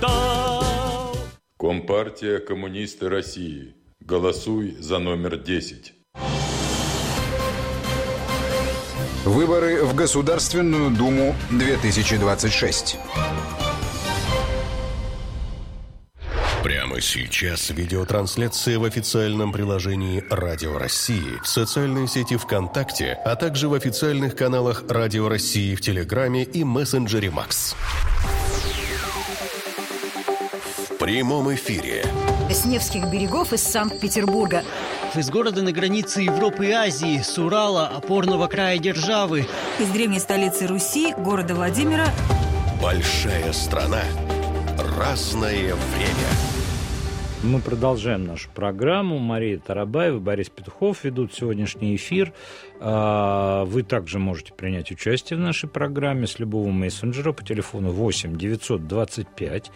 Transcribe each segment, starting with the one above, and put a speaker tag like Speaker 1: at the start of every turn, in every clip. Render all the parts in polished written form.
Speaker 1: ждал.
Speaker 2: Компартия коммунисты России. Голосуй за номер 10.
Speaker 3: Выборы в Государственную Думу 2026.
Speaker 4: Прямо сейчас видеотрансляция в официальном приложении Радио России, в социальной сети ВКонтакте, а также в официальных каналах Радио России в Телеграме и мессенджере Макс. В прямом эфире.
Speaker 5: С Невских берегов из Санкт-Петербурга.
Speaker 6: Из города на границе Европы и Азии, с Урала, опорного края державы.
Speaker 5: Из древней столицы Руси, города Владимира.
Speaker 4: Большая страна. Разное время.
Speaker 7: Мы продолжаем нашу программу. Мария Тарабаева, Борис Петухов ведут сегодняшний эфир. Вы также можете принять участие в нашей программе с любого мессенджера по телефону 8 925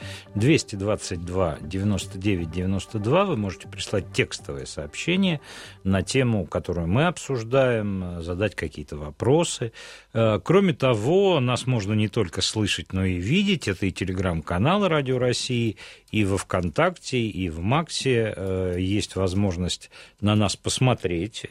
Speaker 7: 222 99 92. Вы можете прислать текстовое сообщение на тему, которую мы обсуждаем, задать какие-то вопросы. Кроме того, нас можно не только слышать, но и видеть. Это и телеграм-канал Радио России, и во ВКонтакте, и в Максе есть возможность на нас посмотреть,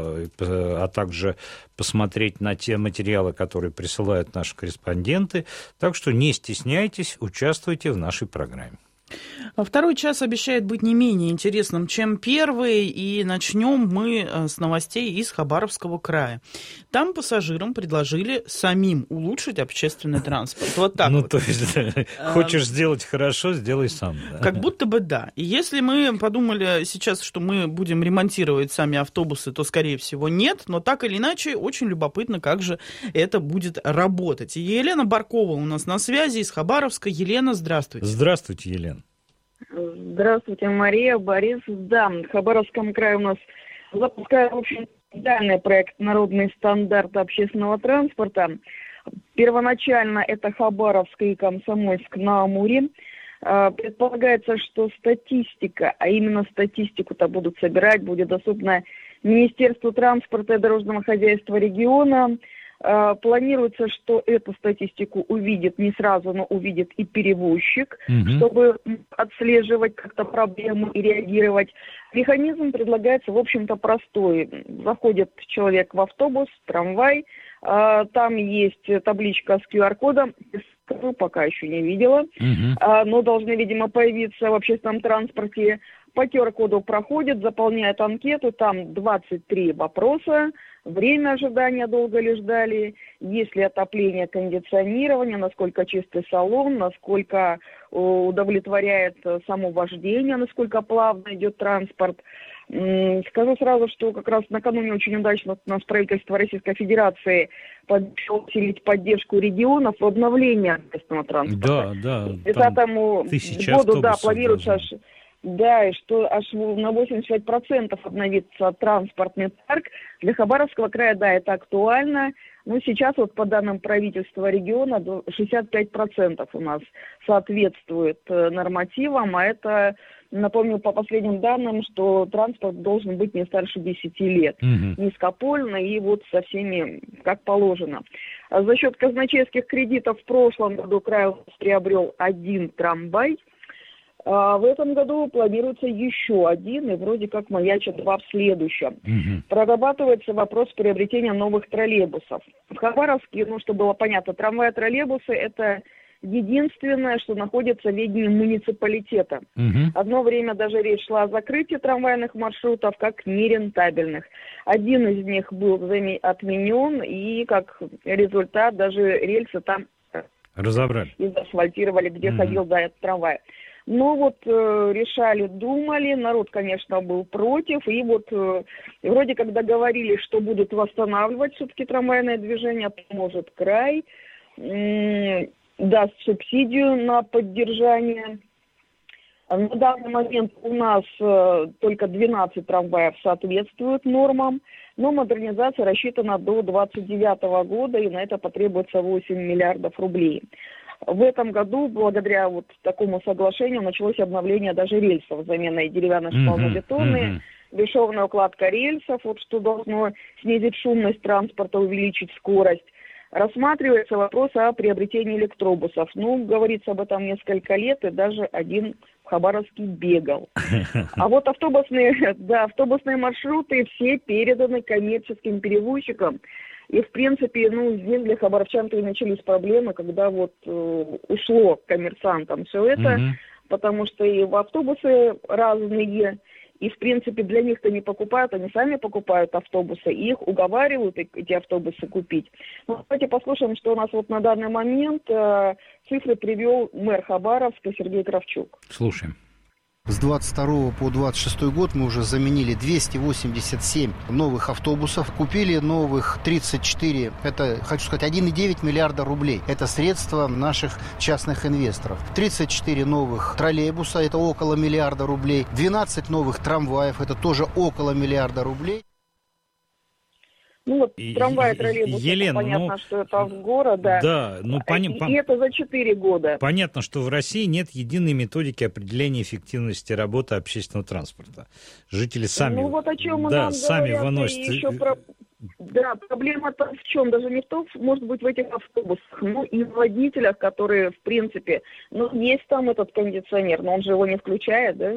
Speaker 7: а также посмотреть на те материалы, которые присылают наши корреспонденты. Так что не стесняйтесь, участвуйте в нашей программе.
Speaker 8: Второй час обещает быть не менее интересным, чем первый, и начнем мы с новостей из Хабаровского края. Там пассажирам предложили самим улучшить общественный транспорт. Вот так вот.
Speaker 7: То есть, хочешь сделать хорошо, сделай сам. Да?
Speaker 8: Как будто бы да. И если мы подумали сейчас, что мы будем ремонтировать сами автобусы, то, скорее всего, нет. Но так или иначе, очень любопытно, как же это будет работать. И Елена Баркова у нас на связи из Хабаровска. Елена, здравствуйте.
Speaker 7: Здравствуйте, Елена.
Speaker 9: Здравствуйте, Мария, Борис. Да, в Хабаровском крае у нас запускают, в общем, идеальный проект «Народный стандарт общественного транспорта». Первоначально это Хабаровск и Комсомольск-на-Амуре. Предполагается, что статистика, а именно статистику-то будут собирать, будет доступна Министерству транспорта и дорожного хозяйства региона. Планируется, что эту статистику увидит не сразу, но увидит и перевозчик, чтобы отслеживать как-то проблему и реагировать. Механизм предлагается, в общем-то, простой. Заходит человек в автобус, трамвай, там есть табличка с QR-кодом, пока еще не видела, но должны, видимо, появиться в общественном транспорте. По QR-коду проходит, заполняет анкету, там 23 вопроса. Время ожидания, долго ли ждали, есть ли отопление, кондиционирование, насколько чистый салон, насколько удовлетворяет само вождение, насколько плавно идет транспорт. Скажу сразу, что как раз накануне очень удачно у нас правительство Российской Федерации пообещало усилить поддержку регионов в обновлении общественного транспорта.
Speaker 7: Да.
Speaker 9: К 2030 году, планируется и что аж на 85% обновится транспортный парк. Для Хабаровского края, это актуально. Но сейчас вот по данным правительства региона 65% у нас соответствует нормативам, а это, напомню, по последним данным, что транспорт должен быть не старше 10 лет, низкопольный и вот со всеми как положено. За счет казначейских кредитов в прошлом году край приобрел 1 трамвай. В этом году планируется еще 1, и вроде как маячат 2 в следующем. Прорабатывается вопрос приобретения новых троллейбусов. В Хабаровске, чтобы было понятно, трамваи-троллейбусы – это единственное, что находится в ведении муниципалитета. Одно время даже речь шла о закрытии трамвайных маршрутов как нерентабельных. Один из них был отменен, и как результат даже рельсы там
Speaker 7: разобрали
Speaker 9: и заасфальтировали, где ходил этот трамвай. Но решали, думали, народ, конечно, был против, и вроде как договорились, что будут восстанавливать все-таки трамвайное движение, поможет край, даст субсидию на поддержание. На данный момент у нас только 12 трамваев соответствуют нормам, но модернизация рассчитана до 2029 года, и на это потребуется 8 миллиардов рублей. В этом году, благодаря такому соглашению, началось обновление даже рельсов, замена деревянной шпалнобетонной, бесшовная укладка рельсов, что должно снизить шумность транспорта, увеличить скорость. рассматривается вопрос о приобретении электробусов. Ну, говорится об этом несколько лет, и даже один в Хабаровске бегал. А вот автобусные маршруты все переданы коммерческим перевозчикам. И, в принципе, здесь для хабаровчан-то и начались проблемы, когда вот ушло коммерсантам все это, потому что и в автобусы разные, и, в принципе, для них-то не покупают, они сами покупают автобусы, и их уговаривают эти автобусы купить. Ну, давайте послушаем, что у нас вот на данный момент цифры привел мэр Хабаровска Сергей Кравчук.
Speaker 7: Слушаем.
Speaker 1: С 22 по 26 год мы уже заменили 287 новых автобусов, купили новых 34, это, хочу сказать, 1,9 миллиарда рублей. Это средства наших частных инвесторов. 34 новых троллейбуса, это около миллиарда рублей. 12 новых трамваев, это тоже около миллиарда рублей.
Speaker 9: Ну вот трамвай, троллейбус,
Speaker 7: Елена,
Speaker 9: понятно, что это в город, да.
Speaker 7: Да,
Speaker 9: и это за 4 года.
Speaker 7: Понятно, что в России нет единой методики определения эффективности работы общественного транспорта. Жители сами,
Speaker 9: вот о чем
Speaker 7: сами
Speaker 9: говорят,
Speaker 7: выносят.
Speaker 9: Да, проблема-то в чем? Даже не в том, может быть, в этих автобусах, но и в водителях, которые, в принципе, есть там этот кондиционер, но он же его не включает, да?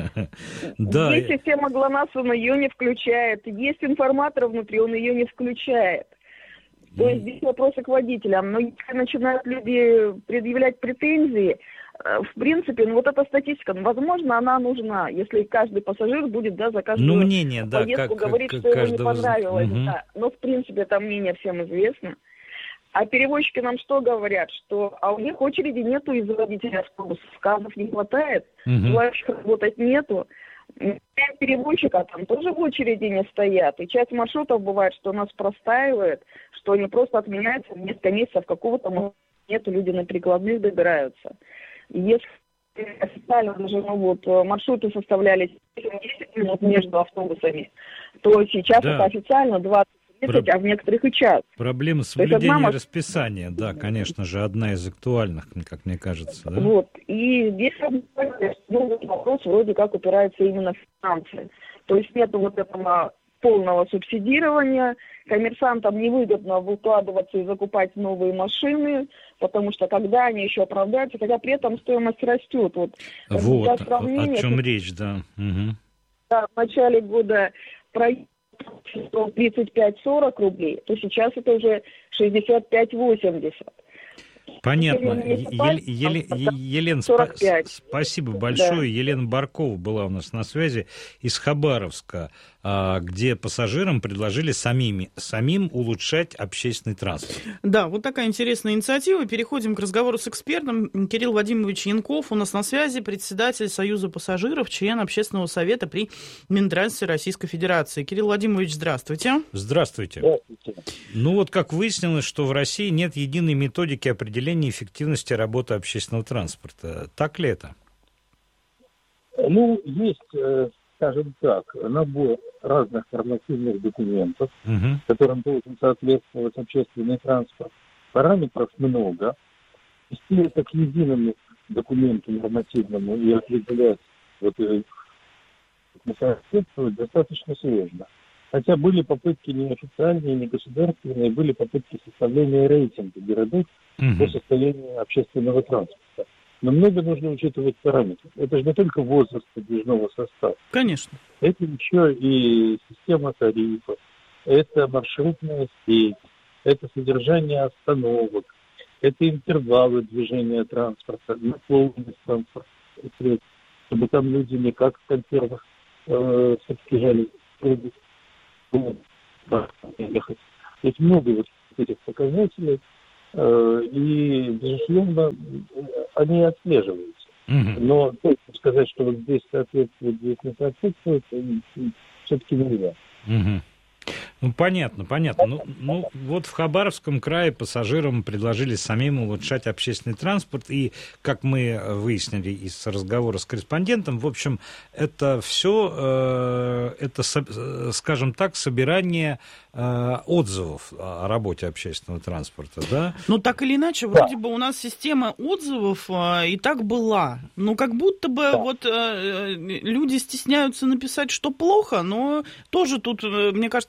Speaker 7: Да.
Speaker 9: Есть система ГЛОНАСС, он ее не включает. Есть информатор внутри, он ее не включает. То есть здесь вопросы к водителям. Но если начинают люди предъявлять претензии, в принципе, вот эта статистика, возможно, она нужна, если каждый пассажир будет, за каждую
Speaker 7: мнение,
Speaker 9: поездку говорить, что ему не понравилось. Да. Но, в принципе, это мнение всем известно. А перевозчики нам что говорят? Что у них очереди нету из-за водителей автобусов, казов не хватает, желающих работать нету. Перевозчика там тоже в очереди не стоят. И часть маршрутов бывает, что нас простаивает, что они просто отменяются в несколько месяцев, какого-то нету, люди на перекладных добираются. Если официально даже маршруты составляли 10 минут между автобусами, то сейчас это официально 20-30, а в некоторых и час.
Speaker 7: Проблема соблюдения расписания, да, конечно же, одна из актуальных, как мне кажется. Да?
Speaker 9: Вот, и здесь вопрос вроде как упирается именно в финансы. То есть нет вот этого полного субсидирования, коммерсантам невыгодно выкладываться и закупать новые машины, потому что когда они еще оправдаются, хотя при этом стоимость растет. Вот
Speaker 7: о чем речь, да.
Speaker 9: Да, в начале года проезд 35-40 рублей, то сейчас это уже 65-80.
Speaker 7: Понятно. Елена, спасибо большое. Да. Елена Баркова была у нас на связи из Хабаровска, где пассажирам предложили самим улучшать общественный транспорт.
Speaker 8: Да, вот такая интересная инициатива. Переходим к разговору с экспертом. Кирилл Вадимович Янков у нас на связи, председатель Союза пассажиров, член Общественного совета при Минтрансе Российской Федерации. Кирилл Вадимович, здравствуйте.
Speaker 7: Здравствуйте. Ну вот как выяснилось, что в России нет единой методики определения эффективности работы общественного транспорта. Так ли это?
Speaker 10: Есть, скажем так, набор разных нормативных документов, которым должен соответствовать общественный транспорт. Параметров много. Вести это к единому документу нормативному и определять, соответствовать достаточно сложно. Хотя были попытки неофициальные, не государственные, были попытки составления рейтинга городов по состоянию общественного транспорта. Но много нужно учитывать параметров. Это же не только возраст подвижного состава.
Speaker 8: Конечно.
Speaker 10: Это еще и система тарифов, это маршрутная сеть, это содержание остановок, это интервалы движения транспорта, наполненность транспорта, чтобы там люди не как в консервах съезжали ехать. Есть много этих показателей, и, безусловно, они отслеживаются. Но точно сказать, что вот здесь соответствует, здесь не соответствует, все-таки нельзя.
Speaker 7: Понятно. Вот в Хабаровском крае пассажирам предложили самим улучшать общественный транспорт, и, как мы выяснили из разговора с корреспондентом, в общем, это все, скажем так, собирание отзывов о работе общественного транспорта, да?
Speaker 8: Так или иначе, вроде бы у нас система отзывов и так была. Как будто бы люди стесняются написать, что плохо, но тоже тут, мне кажется, это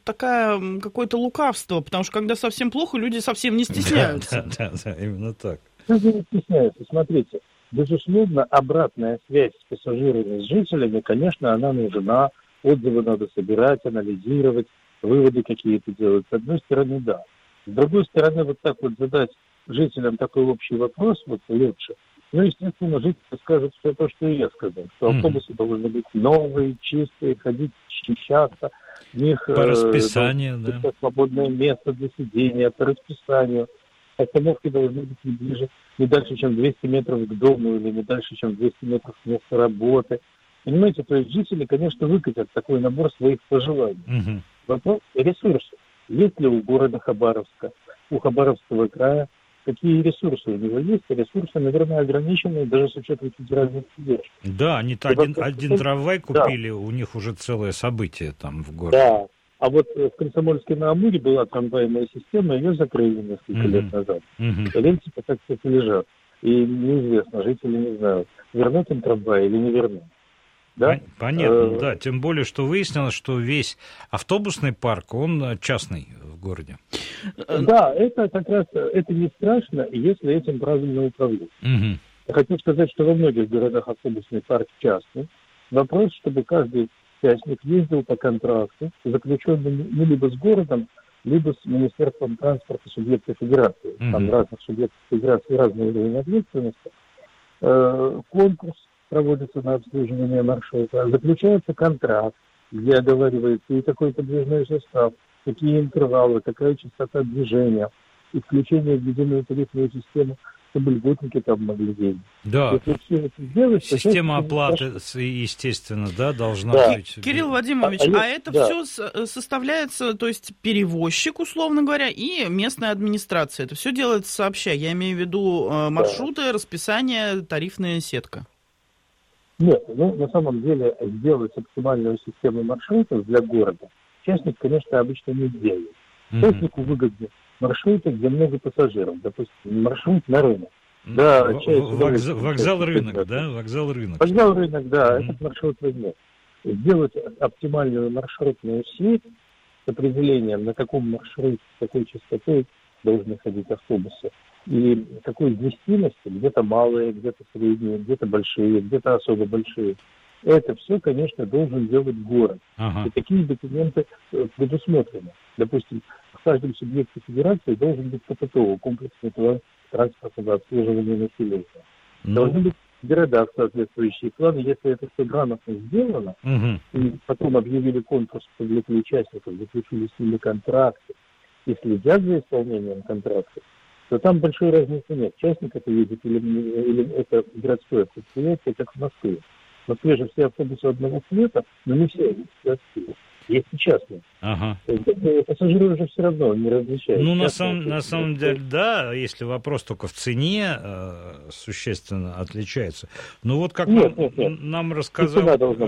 Speaker 8: такая какое-то лукавство, потому что когда совсем плохо, люди совсем не стесняются.
Speaker 7: Да, именно так.
Speaker 10: Люди не стесняются. Смотрите, безусловно, обратная связь с пассажирами, с жителями, конечно, она нужна. Отзывы надо собирать, анализировать, выводы какие-то делать. С одной стороны, да. С другой стороны, вот так вот задать жителям такой общий вопрос, вот лучше. Ну, естественно, жители скажут все то, что и я сказал. Что автобусы должны быть новые, чистые, ходить, счищаться. В них
Speaker 7: по расписанию, да.
Speaker 10: Свободное место для сидения, по расписанию. Остановки должны быть не дальше, чем 200 метров к дому или не дальше, чем 200 метров к месту работы. Понимаете, то есть жители, конечно, выкатят такой набор своих пожеланий. Вопрос ресурсов. Есть ли у города Хабаровска, у Хабаровского края, какие ресурсы у него есть? Ресурсы, наверное, ограниченные даже с учетом федеральных содержек.
Speaker 7: Да, они-то один трамвай купили, да. У них уже целое событие там в городе.
Speaker 10: Да, а вот в Комсомольске-на-Амуре была трамвайная система, ее закрыли несколько лет назад. Рельсы, так сказать, лежат. И неизвестно, жители не знают, вернут им трамвай или не вернут. Да?
Speaker 7: Понятно, да. Тем более, что выяснилось, что весь автобусный парк, он частный в городе.
Speaker 10: Да, это как раз, это не страшно, если этим правильно управлять. Я хочу сказать, что во многих городах автобусный парк частный. Вопрос, чтобы каждый участник ездил по контракту, заключенному либо с городом, либо с Министерством транспорта субъекта федерации. Там разных субъектов федерации разные уровни ответственности. Конкурс проводится на обслуживание маршрута, заключается контракт, где оговаривается и какой подвижной состав, какие интервалы, какая частота движения, и включение в единую тарифную систему, чтобы льготники там могли ездить.
Speaker 7: Да.
Speaker 10: Если все это сделать,
Speaker 7: система оплаты, естественно, да, должна быть.
Speaker 8: Кирилл Вадимович, это все составляется, то есть перевозчик, условно говоря, и местная администрация. Это все делается сообща. Я имею в виду маршруты, расписание, тарифная сетка.
Speaker 10: Нет, на самом деле сделать оптимальную систему маршрутов для города частник, конечно, обычно не сделает. Частнику выгодны маршруты, где много пассажиров. Допустим, маршрут на рынок. Да,
Speaker 7: вокзал-рынок, да? Вокзал-рынок.
Speaker 10: Вокзал-рынок, да, этот маршрут возьмет. Сделать оптимальную маршрутную сеть с определением, на каком маршруте, с какой частотой должны ходить автобусы. И какой вместимости, где-то малые, где-то средние, где-то большие, где-то особо большие. Это все, конечно, должен делать город. И такие документы предусмотрены. Допустим, в каждом субъекте федерации должен быть КПТО, комплексный план транспортного обслуживания населения. Должны быть в городах соответствующие планы. Если это все грамотно сделано, и потом объявили конкурс, привлекли участников, заключили с ними контракты и следят за исполнением контрактов, то там большой разницы нет. Частник это едет или это городское предприятие, как в Москве. В Москве же все автобусы одного цвета, но не все городские. Есть и частные. Пассажиры уже все равно не различают.
Speaker 7: Ну, на самом деле, да, если вопрос только в цене существенно отличается. Но вот как нам рассказал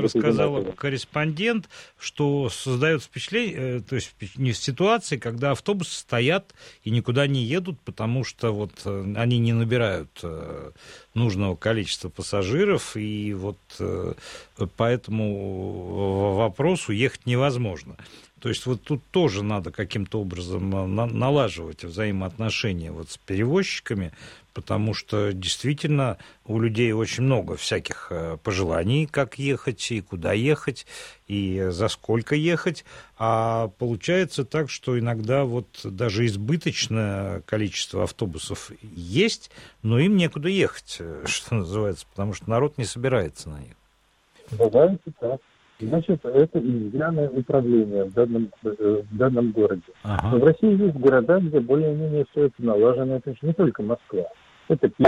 Speaker 7: корреспондент, что создается впечатление, то есть ситуации, когда автобусы стоят и никуда не едут, потому что вот они не набирают нужного количества пассажиров, и вот по этому вопросу ехать невозможно. То есть вот тут тоже надо каким-то образом налаживать взаимоотношения вот с перевозчиками, потому что действительно у людей очень много всяких пожеланий, как ехать и куда ехать, и за сколько ехать. А получается так, что иногда вот даже избыточное количество автобусов есть, но им некуда ехать, что называется, потому что народ не собирается на них.
Speaker 10: Бывает и так. Значит, это изъяны управления в данном городе. Но в России есть города, где более-менее все это налажено. Это же не только Москва. Это